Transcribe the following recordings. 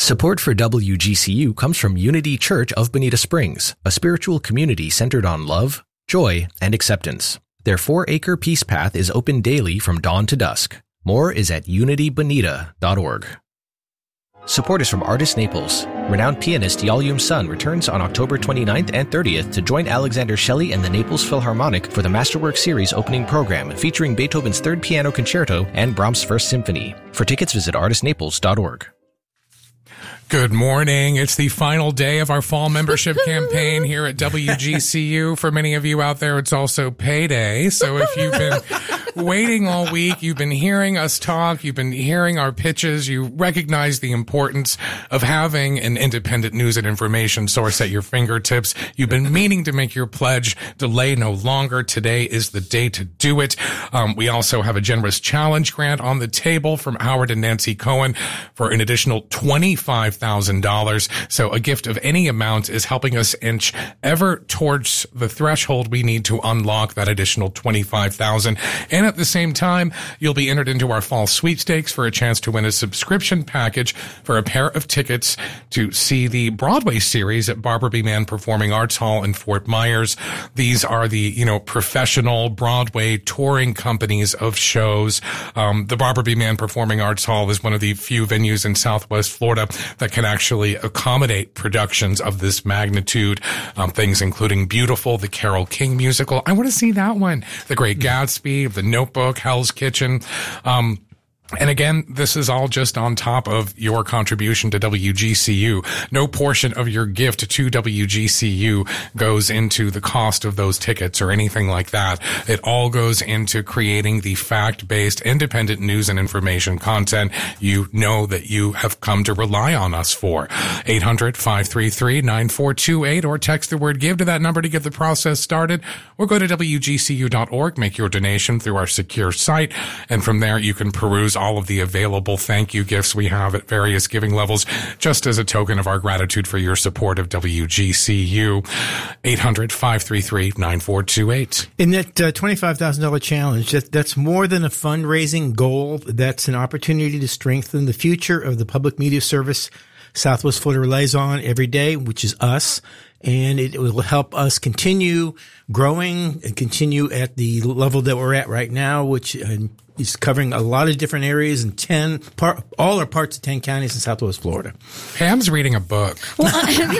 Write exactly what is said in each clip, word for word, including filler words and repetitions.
Support for W G C U comes from Unity Church of Bonita Springs, a spiritual community centered on love, joy, and acceptance. Their four-acre peace path is open daily from dawn to dusk. More is at unity bonita dot org. Support is from Artist Naples. Renowned pianist Yalum Sun returns on October twenty-ninth and thirtieth to join Alexander Shelley and the Naples Philharmonic for the Masterwork Series opening program featuring Beethoven's Third Piano Concerto and Brahms' First Symphony. For tickets, visit artist naples dot org. Good morning. It's the final day of our fall membership campaign here at W G C U. For many of you out there, it's also payday. So if you've been waiting all week, you've been hearing us talk, you've been hearing our pitches, you recognize the importance of having an independent news and information source at your fingertips. You've been meaning to make your pledge. Delay no longer. Today is the day to do it. Um, we also have a generous challenge grant on the table from Howard and Nancy Cohen for an additional twenty-five thousand dollars. So a gift of any amount is helping us inch ever towards the threshold we need to unlock that additional twenty-five thousand dollars. And at the same time, you'll be entered into our fall sweepstakes for a chance to win a subscription package for a pair of tickets to see the Broadway series at Barbara B. Mann Performing Arts Hall in Fort Myers. These are the, you know, professional Broadway touring companies of shows. Um, the Barbara B. Mann Performing Arts Hall is one of the few venues in Southwest Florida that can actually accommodate productions of this magnitude. Um, things including Beautiful, the Carole King musical. I want to see that one. The Great Gatsby, The Notebook, Hell's Kitchen. Um, And again, this is all just on top of your contribution to W G C U. No portion of your gift to W G C U goes into the cost of those tickets or anything like that. It all goes into creating the fact-based, independent news and information content you know that you have come to rely on us for. eight hundred, five three three, nine four two eight or text the word GIVE to that number to get the process started, or go to W G C U dot org, make your donation through our secure site, and from there you can peruse all of the available thank you gifts we have at various giving levels, just as a token of our gratitude for your support of W G C U. eight hundred, five three three, nine four two eight. In that uh, twenty-five thousand dollars challenge, that, that's more than a fundraising goal. That's an opportunity to strengthen the future of the public media service Southwest Florida relies on every day, which is us. And it will help us continue growing and continue at the level that we're at right now, which uh, is covering a lot of different areas in ten, par- all are parts of ten counties in Southwest Florida. Pam's reading a book. Well,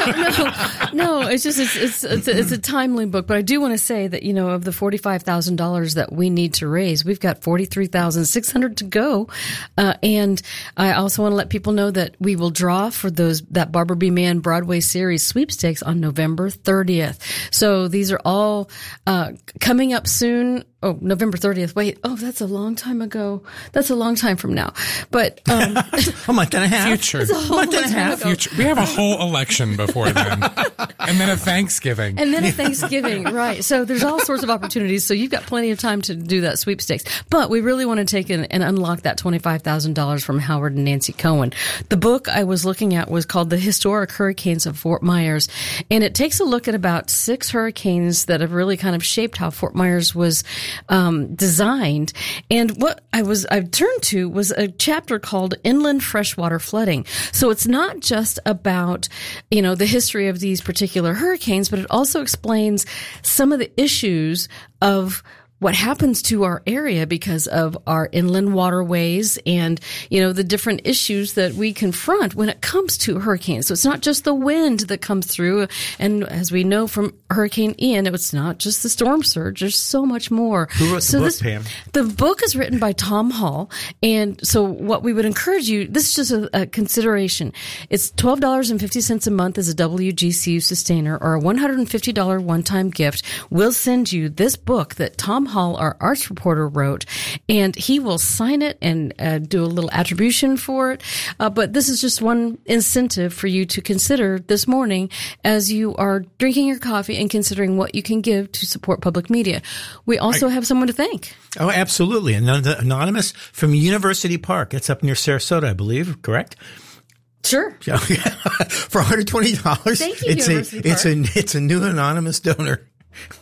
I, no, no, no, it's just, it's, it's, it's, a, it's a timely book. But I do want to say that, you know, of the forty-five thousand dollars that we need to raise, we've got forty-three thousand six hundred dollars to go. Uh, and I also want to let people know that we will draw for those, that Barbara B. Mann Broadway series sweepstakes on November thirtieth. So these are all, uh, coming up soon. Oh, November thirtieth. Wait. Oh, that's a long time ago. That's a long time from now. But, um, a month and a half. Future. It's a whole month and a half. ago. Future. We have a whole election before then. And then a Thanksgiving. And then a Thanksgiving. Right. So there's all sorts of opportunities. So you've got plenty of time to do that sweepstakes. But we really want to take in and unlock that twenty-five thousand dollars from Howard and Nancy Cohen. The book I was looking at was called The Historic Hurricanes of Fort Myers. And it takes a look at about six hurricanes that have really kind of shaped how Fort Myers was um, designed. And what I was, I turned to was a chapter called Inland Freshwater Flooding. So it's not just about, you know, the history of these particular hurricanes, but it also explains some of the issues of what happens to our area because of our inland waterways and, you know, the different issues that we confront when it comes to hurricanes. So it's not just the wind that comes through. And as we know from Hurricane Ian, it's not just the storm surge. There's so much more. Who wrote so the book, this, Pam? The book is written by Tom Hall. And so what we would encourage you, this is just a, a consideration. It's twelve dollars and fifty cents a month as a W G C U sustainer, or a one hundred fifty dollars one-time gift. We'll send you this book that Tom Hall, our arts reporter, wrote, and he will sign it and uh, do a little attribution for it. Uh, but this is just one incentive for you to consider this morning as you are drinking your coffee and considering what you can give to support public media. We also I, have someone to thank. Oh, absolutely. Anonymous from University Park. It's up near Sarasota, I believe, correct? Sure. For one hundred twenty dollars. Thank you, it's University a, Park. It's a, it's a new anonymous donor.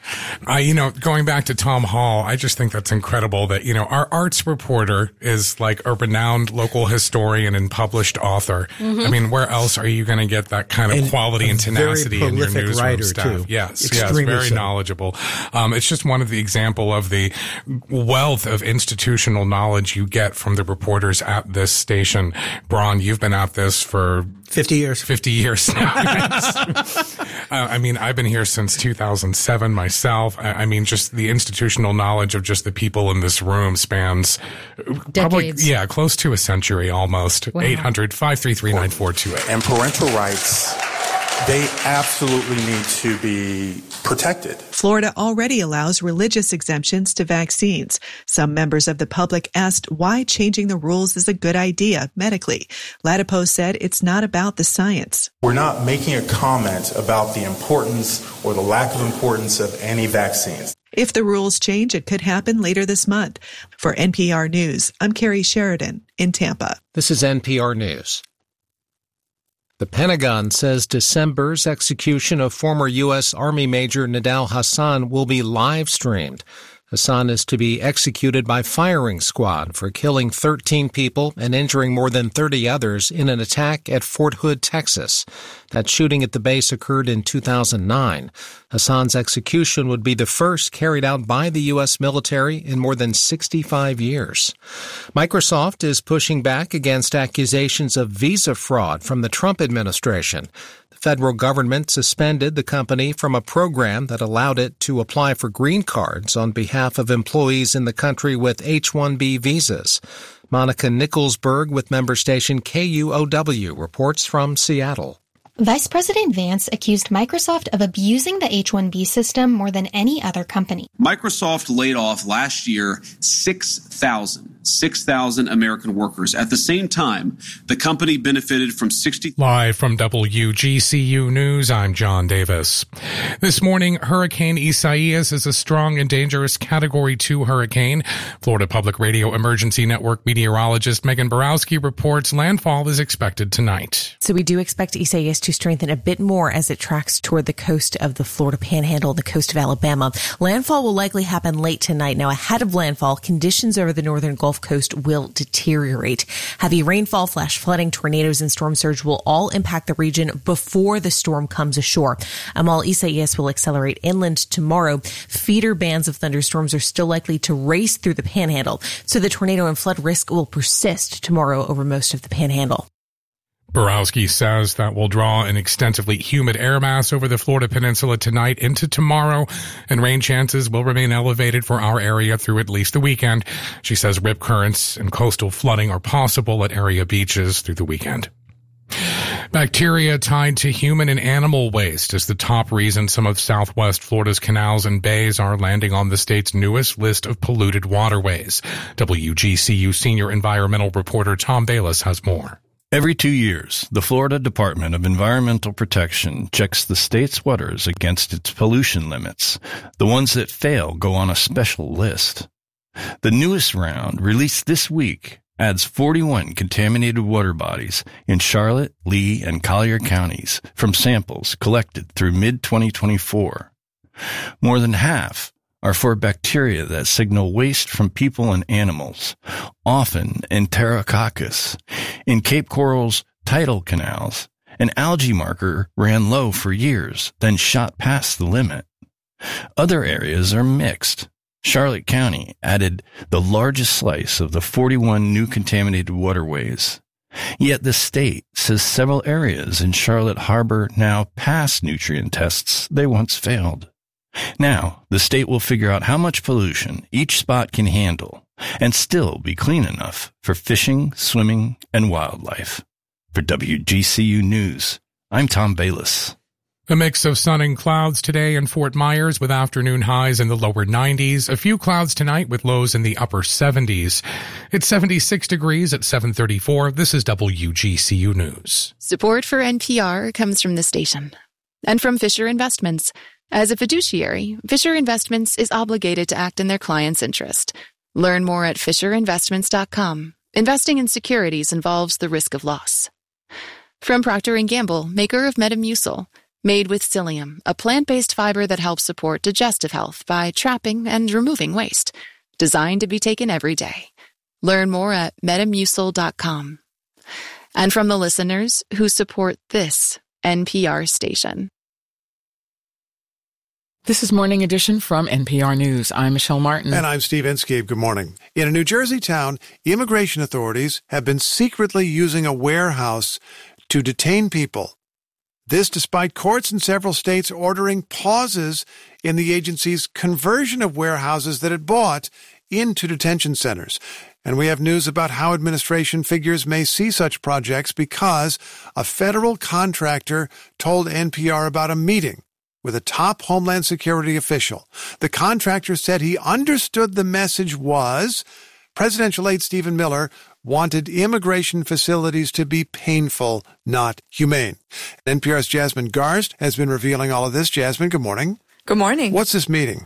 I, you know, going back to Tom Hall, I just think that's incredible that, you know, our arts reporter is like a renowned local historian and published author. Mm-hmm. I mean, where else are you going to get that kind of and quality and tenacity in your newsroom staff? Too. Yes, Extremely yes, very so. knowledgeable. Um, it's just one of the example of the wealth of institutional knowledge you get from the reporters at this station. Braun, you've been at this for fifty years. fifty years now. uh, I mean, I've been here since two thousand seven myself. I, I mean, just the institutional knowledge of just the people in this room spans decades. Probably, yeah, close to a century almost. Wow. eight hundred, five three three, nine four two eight. And parental rights, they absolutely need to be protected. Florida already allows religious exemptions to vaccines. Some members of the public asked why changing the rules is a good idea medically. Latipo said it's not about the science. We're not making a comment about the importance or the lack of importance of any vaccines. If the rules change, it could happen later this month. For N P R News, I'm Carrie Sheridan in Tampa. This is N P R News. The Pentagon says December's execution of former U S. Army Major Nidal Hasan will be live-streamed. Hasan is to be executed by firing squad for killing thirteen people and injuring more than thirty others in an attack at Fort Hood, Texas. That shooting at the base occurred in two thousand nine. Hasan's execution would be the first carried out by the U S military in more than sixty-five years. Microsoft is pushing back against accusations of visa fraud from the Trump administration. The federal government suspended the company from a program that allowed it to apply for green cards on behalf of employees in the country with H one B visas. Monica Nicholsberg with member station K U O W reports from Seattle. Vice President Vance accused Microsoft of abusing the H one B system more than any other company. Microsoft laid off last year six thousand, six thousand American workers. At the same time, the company benefited from sixty... Live from W G C U News, I'm John Davis. This morning, Hurricane Isaias is a strong and dangerous Category two hurricane. Florida Public Radio Emergency Network meteorologist Megan Borowski reports landfall is expected tonight. So we do expect Isaias to strengthen a bit more as it tracks toward the coast of the Florida Panhandle and the coast of Alabama. Landfall will likely happen late tonight. Now, ahead of landfall, conditions over the northern Gulf Coast will deteriorate. Heavy rainfall, flash flooding, tornadoes, and storm surge will all impact the region before the storm comes ashore. Um, while Isaias will accelerate inland tomorrow, feeder bands of thunderstorms are still likely to race through the Panhandle, so the tornado and flood risk will persist tomorrow over most of the Panhandle. Borowski says that will draw an extensively humid air mass over the Florida Peninsula tonight into tomorrow, and rain chances will remain elevated for our area through at least the weekend. She says rip currents and coastal flooding are possible at area beaches through the weekend. Bacteria tied to human and animal waste is the top reason some of Southwest Florida's canals and bays are landing on the state's newest list of polluted waterways. W G C U senior environmental reporter Tom Bayless has more. Every two years, the Florida Department of Environmental Protection checks the state's waters against its pollution limits. The ones that fail go on a special list. The newest round, released this week, adds forty-one contaminated water bodies in Charlotte, Lee, and Collier counties from samples collected through mid twenty twenty-four. More than half are for bacteria that signal waste from people and animals, often Enterococcus. In Cape Coral's tidal canals, an algae marker ran low for years, then shot past the limit. Other areas are mixed. Charlotte County added the largest slice of the forty-one new contaminated waterways. Yet the state says several areas in Charlotte Harbor now pass nutrient tests they once failed. Now, the state will figure out how much pollution each spot can handle and still be clean enough for fishing, swimming, and wildlife. For W G C U News, I'm Tom Bayless. A mix of sun and clouds today in Fort Myers with afternoon highs in the lower nineties. A few clouds tonight with lows in the upper seventies. It's seventy-six degrees at seven thirty-four. This is W G C U News. Support for N P R comes from the station and from Fisher Investments. As a fiduciary, Fisher Investments is obligated to act in their client's interest. Learn more at fisher investments dot com. Investing in securities involves the risk of loss. From Procter and Gamble, maker of Metamucil. Made with psyllium, a plant-based fiber that helps support digestive health by trapping and removing waste. Designed to be taken every day. Learn more at metamucil dot com. And from the listeners who support this N P R station. This is Morning Edition from N P R News. I'm Michelle Martin. And I'm Steve Inskeep. Good morning. In a New Jersey town, immigration authorities have been secretly using a warehouse to detain people. This despite courts in several states ordering pauses in the agency's conversion of warehouses that it bought into detention centers. And we have news about how administration figures may see such projects because a federal contractor told N P R about a meeting with a top Homeland Security official. The contractor said he understood the message was presidential aide Stephen Miller wanted immigration facilities to be painful, not humane. N P R's Jasmine Garsd has been revealing all of this. Jasmine, good morning. Good morning. What's this meeting?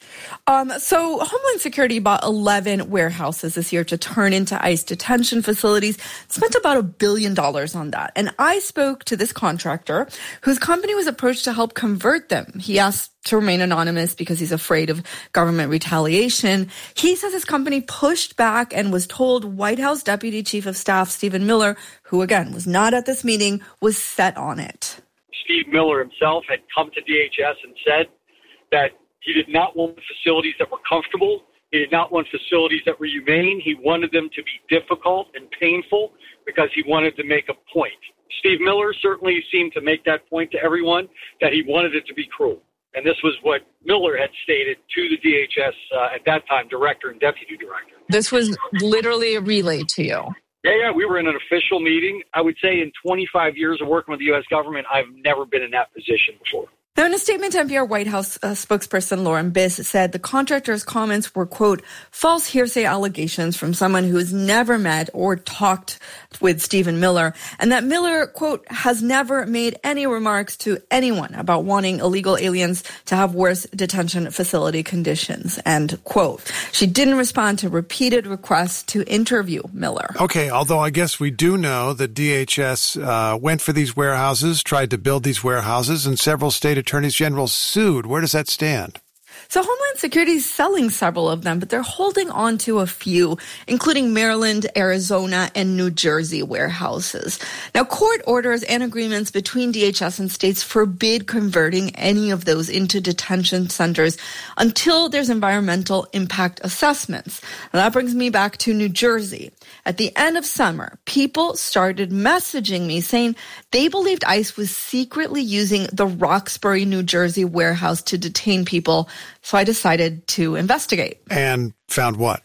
Um, so Homeland Security bought eleven warehouses this year to turn into ICE detention facilities, spent about a billion dollars on that. And I spoke to this contractor whose company was approached to help convert them. He asked to remain anonymous because he's afraid of government retaliation. He says his company pushed back and was told White House Deputy Chief of Staff Stephen Miller, who again was not at this meeting, was set on it. Steve Miller himself had come to D H S and said that he did not want facilities that were comfortable. He did not want facilities that were humane. He wanted them to be difficult and painful because he wanted to make a point. Steve Miller certainly seemed to make that point to everyone that he wanted it to be cruel. And this was what Miller had stated to the D H S uh, at that time, director and deputy director. This was literally a relay to you. Yeah, yeah, we were in an official meeting. I would say in twenty-five years of working with the U S government, I've never been in that position before. Now, in a statement to N P R, White House uh, spokesperson Lauren Biss said the contractor's comments were, quote, false hearsay allegations from someone who has never met or talked with Stephen Miller, and that Miller, quote, has never made any remarks to anyone about wanting illegal aliens to have worse detention facility conditions, end quote. She didn't respond to repeated requests to interview Miller. Okay, although I guess we do know that D H S uh, went for these warehouses, tried to build these warehouses, and several state attorneys general sued. Where does that stand? So Homeland Security is selling several of them, but they're holding on to a few, including Maryland, Arizona, and New Jersey warehouses. Now, court orders and agreements between D H S and states forbid converting any of those into detention centers until there's environmental impact assessments. And that brings me back to New Jersey. At the end of summer, people started messaging me saying they believed ICE was secretly using the Roxbury, New Jersey warehouse to detain people. So I decided to investigate. And found what?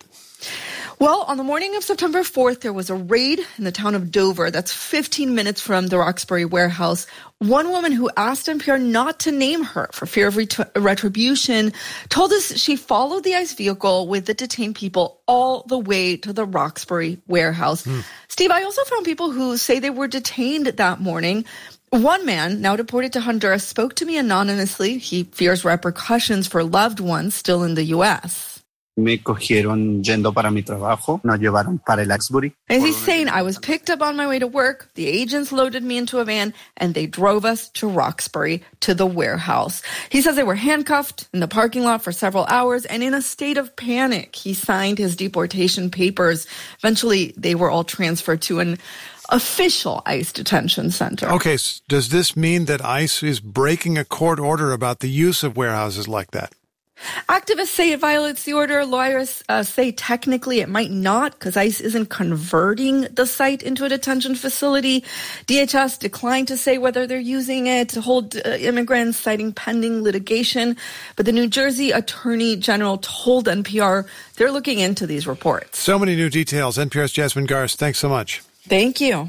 Well, on the morning of September fourth, there was a raid in the town of Dover. That's fifteen minutes from the Roxbury warehouse. One woman who asked N P R not to name her for fear of ret- retribution told us she followed the ICE vehicle with the detained people all the way to the Roxbury warehouse. Mm. Steve, I also found people who say they were detained that morning. One man, now deported to Honduras, spoke to me anonymously. He fears repercussions for loved ones still in the U S. Me cogieron yendo para mi trabajo, nos llevaron para el Roxbury. And he's saying, I was picked up on my way to work. The agents loaded me into a van and they drove us to Roxbury, to the warehouse. He says they were handcuffed in the parking lot for several hours and in a state of panic. He signed his deportation papers. Eventually, they were all transferred to an official ICE detention center. Okay, so does this mean that ICE is breaking a court order about the use of warehouses like that? Activists say it violates the order. Lawyers uh, say technically it might not because ICE isn't converting the site into a detention facility. D H S declined to say whether they're using it to hold uh, immigrants, citing pending litigation. But the New Jersey Attorney General told N P R they're looking into these reports. So many new details. N P R's Jasmine Garsd, thanks so much. Thank you.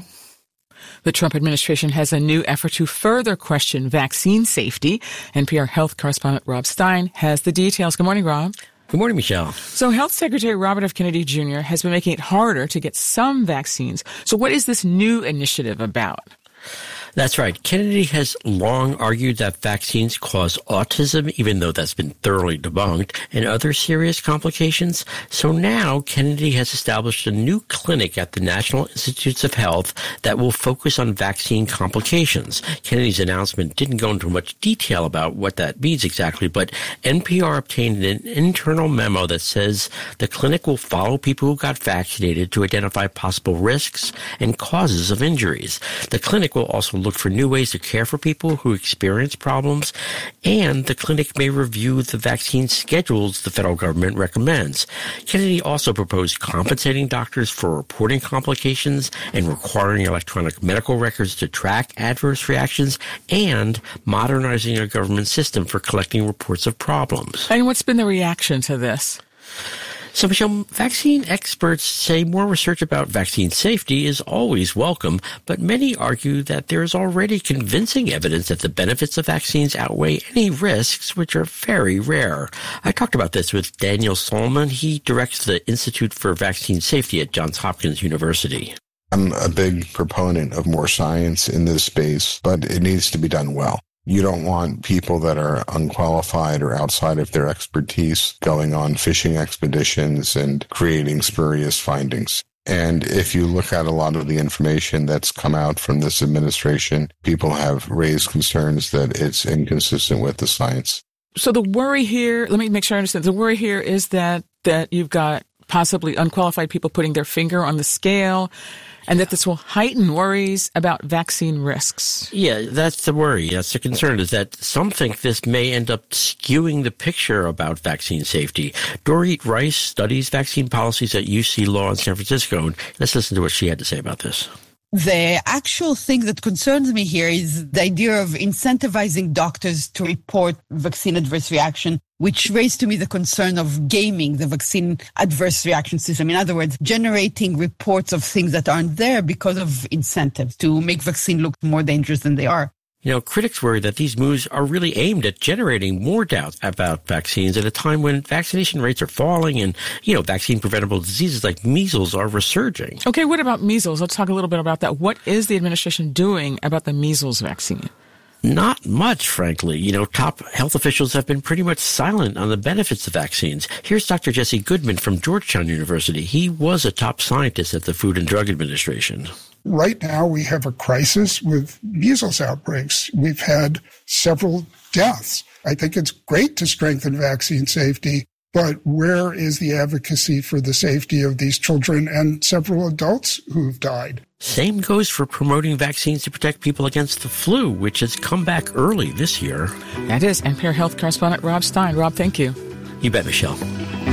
The Trump administration has a new effort to further question vaccine safety. N P R health correspondent Rob Stein has the details. Good morning, Rob. Good morning, Michelle. So Health Secretary Robert F. Kennedy Junior has been making it harder to get some vaccines. So what is this new initiative about? That's right. Kennedy has long argued that vaccines cause autism, even though that's been thoroughly debunked, and other serious complications. So now Kennedy has established a new clinic at the National Institutes of Health that will focus on vaccine complications. Kennedy's announcement didn't go into much detail about what that means exactly, but N P R obtained an internal memo that says the clinic will follow people who got vaccinated to identify possible risks and causes of injuries. The clinic will also look for new ways to care for people who experience problems, and the clinic may review the vaccine schedules the federal government recommends. Kennedy also proposed compensating doctors for reporting complications and requiring electronic medical records to track adverse reactions, and modernizing a government system for collecting reports of problems. And what's been the reaction to this? So, Michelle, vaccine experts say more research about vaccine safety is always welcome, but many argue that there is already convincing evidence that the benefits of vaccines outweigh any risks, which are very rare. I talked about this with Daniel Solomon. He directs the Institute for Vaccine Safety at Johns Hopkins University. I'm a big proponent of more science in this space, but it needs to be done well. You don't want people that are unqualified or outside of their expertise going on fishing expeditions and creating spurious findings. And if you look at a lot of the information that's come out from this administration, people have raised concerns that it's inconsistent with the science. So the worry here, let me make sure I understand. The worry here is that, that you've got possibly unqualified people putting their finger on the scale, and that this will heighten worries about vaccine risks. Yeah, that's the worry. That's the concern, is that some think this may end up skewing the picture about vaccine safety. Dorit Rice studies vaccine policies at U C Law in San Francisco, and let's listen to what she had to say about this. The actual thing that concerns me here is the idea of incentivizing doctors to report vaccine adverse reaction, which raised to me the concern of gaming the vaccine adverse reaction system. In other words, generating reports of things that aren't there because of incentives to make vaccine look more dangerous than they are. You know, critics worry that these moves are really aimed at generating more doubt about vaccines at a time when vaccination rates are falling and, you know, vaccine-preventable diseases like measles are resurging. Okay, what about measles? Let's talk a little bit about that. What is the administration doing about the measles vaccine? Not much, frankly. You know, top health officials have been pretty much silent on the benefits of vaccines. Here's Doctor Jesse Goodman from Georgetown University. He was a top scientist at the Food and Drug Administration. Right now, we have a crisis with measles outbreaks. We've had several deaths. I think it's great to strengthen vaccine safety, but where is the advocacy for the safety of these children and several adults who've died? Same goes for promoting vaccines to protect people against the flu, which has come back early this year. That is N P R Health correspondent Rob Stein. Rob, thank you. You bet, Michelle.